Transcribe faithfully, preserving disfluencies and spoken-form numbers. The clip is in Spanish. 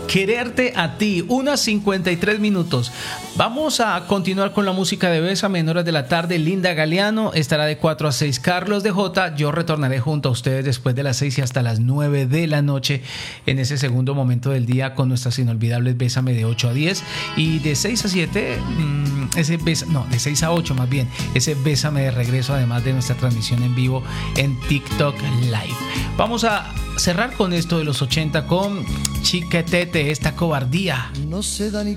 Quererte a ti, unas cincuenta y tres minutos. Vamos a continuar con la música de Bésame en horas de la tarde. Linda Galeano estará de cuatro a seis. Carlos de J. Yo retornaré junto a ustedes después de las seis y hasta las nueve de la noche en ese segundo momento del día con nuestras inolvidables Bésame de ocho a diez y de seis a siete, mmm, ese besa, no, de seis a ocho más bien, ese Bésame de regreso, además de nuestra transmisión en vivo en TikTok Live. Vamos a cerrar con esto de los ochenta con Chiquetete, esta cobardía. No se da ni